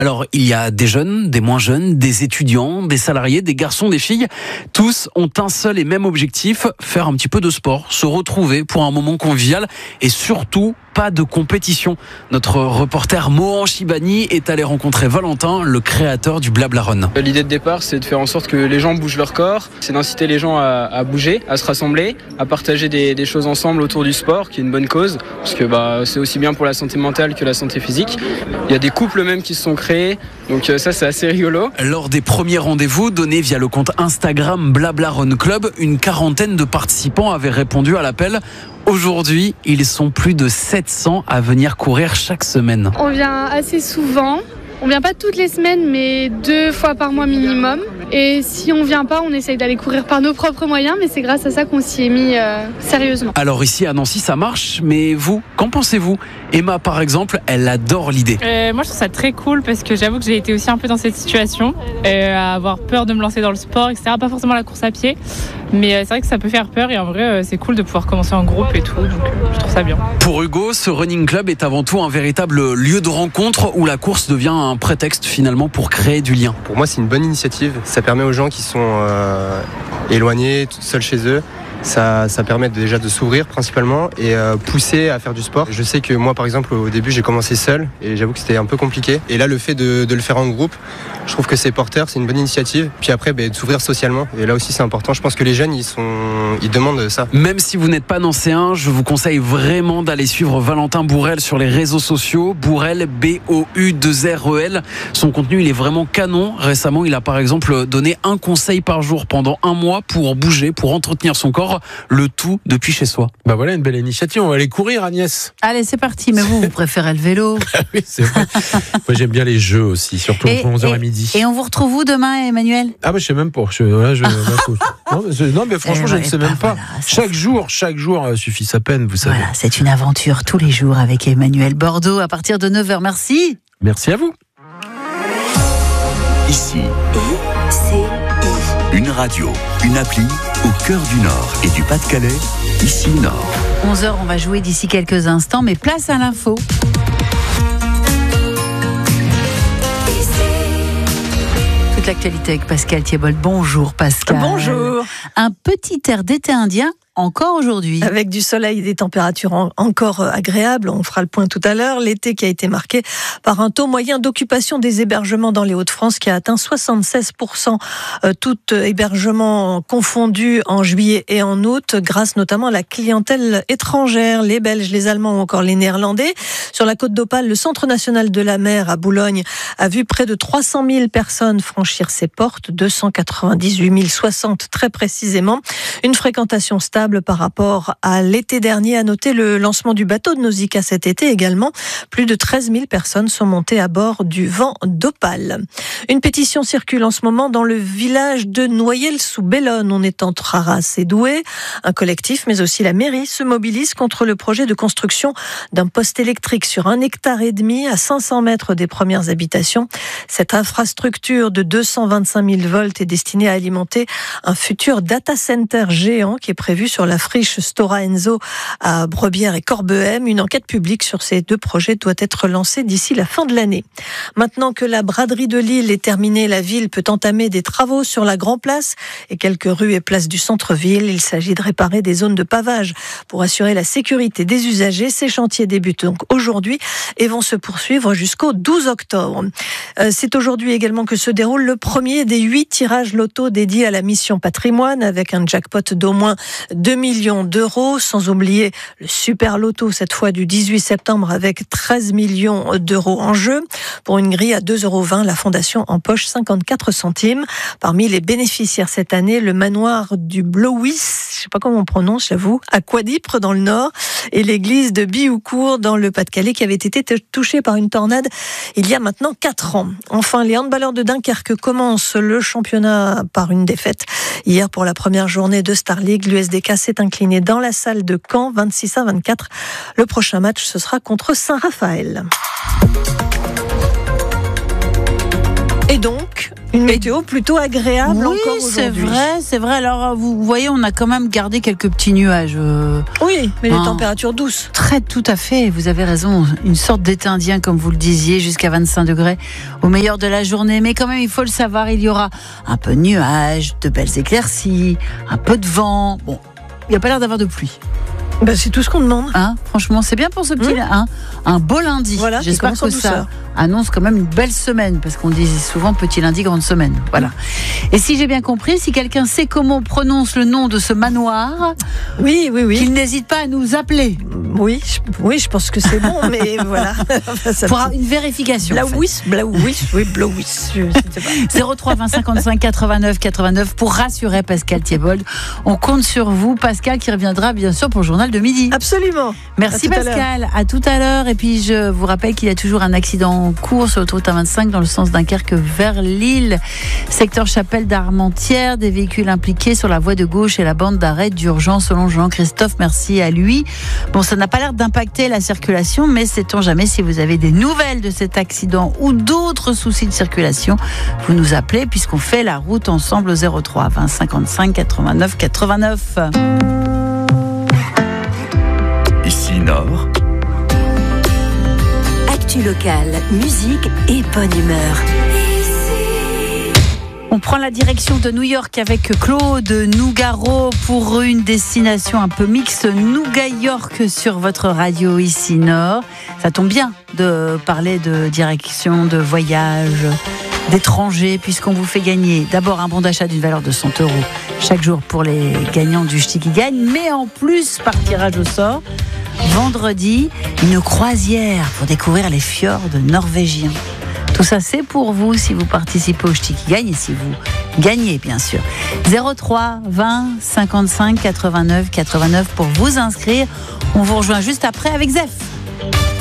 Alors, il y a des jeunes, des moins jeunes, des étudiants, des salariés, des garçons, des filles. Tous ont un seul et même objectif, faire un petit peu de sport, se retrouver pour un moment convivial et surtout pas de compétition. Notre reporter Mohan Chibani est allé rencontrer Valentin, le créateur du Blabla Run. L'idée de départ, c'est de faire en sorte que les gens bougent leur corps, c'est d'inciter les gens à bouger, à se rassembler, à partager des choses ensemble autour du sport, qui est une bonne cause, parce que c'est aussi bien pour la santé mentale que la santé physique. Il y a des couples même qui se sont créés, donc ça c'est assez rigolo. Lors des premiers rendez-vous donnés via le compte Instagram Blabla Run Club, une quarantaine de participants avaient répondu à l'appel. Aujourd'hui, ils sont plus de 700 à venir courir chaque semaine. On vient assez souvent. On vient pas toutes les semaines, mais 2 fois par mois minimum. Et si on vient pas, on essaye d'aller courir par nos propres moyens, mais c'est grâce à ça qu'on s'y est mis sérieusement. Alors ici à Nancy, ça marche, mais vous, qu'en pensez-vous ? Emma, par exemple, elle adore l'idée. Moi, je trouve ça très cool parce que j'avoue que j'ai été aussi un peu dans cette situation, à avoir peur de me lancer dans le sport, etc. Pas forcément la course à pied, mais c'est vrai que ça peut faire peur et en vrai, c'est cool de pouvoir commencer en groupe et tout, donc je trouve ça bien. Pour Hugo, ce running club est avant tout un véritable lieu de rencontre où la course devient un prétexte finalement pour créer du lien. Pour moi, c'est une bonne initiative. Ça permet aux gens qui sont éloignés, seuls chez eux. Ça permet déjà de s'ouvrir principalement et pousser à faire du sport. Je sais que moi par exemple au début j'ai commencé seul et j'avoue que c'était un peu compliqué. Et là le fait de le faire en groupe, je trouve que c'est porteur, c'est une bonne initiative. Puis après de s'ouvrir socialement et là aussi c'est important. Je pense que les jeunes ils demandent ça. Même si vous n'êtes pas nancéen, je vous conseille vraiment d'aller suivre Valentin Bourrel sur les réseaux sociaux. Bourrel, B-O-U-2-R-E-L. Son contenu il est vraiment canon. Récemment il a par exemple donné un conseil par jour pendant 1 mois pour bouger, pour entretenir son corps. Le tout depuis chez soi. Bah voilà une belle initiative, on va aller courir Agnès. Allez c'est parti, mais vous préférez le vélo. Oui c'est vrai. Moi j'aime bien les jeux aussi, surtout entre 11h et midi. Et on vous retrouve où demain Emmanuel ? Ah bah je sais même pas. Non mais franchement je ne sais même pas. Voilà, chaque jour suffit sa peine, vous savez. Voilà, c'est une aventure tous les jours avec Emmanuel Bordeaux à partir de 9h. Merci. Merci à vous. Ici, une radio, une appli au cœur du Nord et du Pas-de-Calais, ici Nord. 11h, on va jouer d'ici quelques instants, mais place à l'info. Toute l'actualité avec Pascal Thiebold. Bonjour Pascal. Bonjour. Un petit air d'été indien encore aujourd'hui. Avec du soleil et des températures encore agréables, on fera le point tout à l'heure. L'été qui a été marqué par un taux moyen d'occupation des hébergements dans les Hauts-de-France qui a atteint 76%, tout hébergement confondu en juillet et en août, grâce notamment à la clientèle étrangère, les Belges, les Allemands ou encore les Néerlandais. Sur la côte d'Opale, le Centre national de la mer à Boulogne a vu près de 300 000 personnes franchir ses portes, 298 060 très précisément. Une fréquentation stable par rapport à l'été dernier. À noter le lancement du bateau de Nausicaa cet été également. Plus de 13 000 personnes sont montées à bord du Vent d'Opale. Une pétition circule en ce moment dans le village de Noyelles-sous-Bellone. On est entre Arras et Douai. Un collectif, mais aussi la mairie, se mobilise contre le projet de construction d'un poste électrique sur 1,5 hectare à 500 mètres des premières habitations. Cette infrastructure de 225 000 volts est destinée à alimenter un futur data center géant qui est prévu sur la friche Stora Enso à Brebières et Corbehem. Une enquête publique sur ces 2 projets doit être lancée d'ici la fin de l'année. Maintenant que la braderie de Lille est terminée, la ville peut entamer des travaux sur la Grand Place et quelques rues et places du centre-ville. Il s'agit de réparer des zones de pavage pour assurer la sécurité des usagers. Ces chantiers débutent donc aujourd'hui et vont se poursuivre jusqu'au 12 octobre. C'est aujourd'hui également que se déroule le premier des 8 tirages loto dédiés à la mission patrimoine avec un jackpot d'au moins 2 millions d'euros, sans oublier le super loto cette fois du 18 septembre avec 13 millions d'euros en jeu. Pour une grille à 2,20 €, la fondation empoche 54 centimes. Parmi les bénéficiaires cette année, le manoir du Blowis, je ne sais pas comment on prononce, j'avoue, à Quadipre dans le Nord, et l'église de Bioucourt dans le Pas-de-Calais qui avait été touchée par une tornade il y a maintenant 4 ans. Enfin, les handballeurs de Dunkerque commencent le championnat par une défaite. Hier, pour la première journée de Star League, l'USDK s'est incliné dans la salle de Caen, 26-24. Le prochain match, ce sera contre Saint-Raphaël. Et donc, Une météo plutôt agréable encore aujourd'hui. Oui, c'est vrai. Alors, vous voyez, on a quand même gardé quelques petits nuages. Oui, mais les températures douces. Tout à fait. Vous avez raison. Une sorte d'été indien, comme vous le disiez, jusqu'à 25 degrés au meilleur de la journée. Mais quand même, il faut le savoir, il y aura un peu de nuages, de belles éclaircies, un peu de vent. Bon, il n'y a pas l'air d'avoir de pluie. C'est tout ce qu'on demande. Franchement, c'est bien pour ce petit un beau lundi. Voilà, j'espère que ça annonce quand même une belle semaine, parce qu'on dit souvent petit lundi, grande semaine. Voilà. Et si j'ai bien compris, si quelqu'un sait comment on prononce le nom de ce manoir, oui, qu'il n'hésite pas à nous appeler. Oui, je pense que c'est bon, mais voilà. Pour une vérification. Blauis, je sais pas. 03 20 55 89 89 pour rassurer Pascal Thiebold. On compte sur vous, Pascal, qui reviendra bien sûr pour le journal de midi. Absolument. Merci Pascal. À tout à l'heure. Et puis je vous rappelle qu'il y a toujours un accident en cours sur l'autoroute A25 dans le sens Dunkerque vers Lille. Secteur Chapelle d'Armentières. Des véhicules impliqués sur la voie de gauche et la bande d'arrêt d'urgence selon Jean-Christophe. Merci à lui. Bon, ça n'a pas l'air d'impacter la circulation, mais sait-on jamais, si vous avez des nouvelles de cet accident ou d'autres soucis de circulation, vous nous appelez puisqu'on fait la route ensemble au 03 20 55 89 89. Ici Nord. Actu locale, musique et bonne humeur. On prend la direction de New York avec Claude Nougaro pour une destination un peu mixte, Nougat-York sur votre radio ici Nord. Ça tombe bien de parler de direction, de voyage, d'étrangers, puisqu'on vous fait gagner d'abord un bon d'achat d'une valeur de 100 € chaque jour pour les gagnants du Ch'ti qui gagne, mais en plus, par tirage au sort, vendredi, une croisière pour découvrir les fjords norvégiens. Tout ça, c'est pour vous si vous participez au Ch'ti qui gagne et si vous gagnez, bien sûr. 03 20 55 89 89 pour vous inscrire. On vous rejoint juste après avec Zef.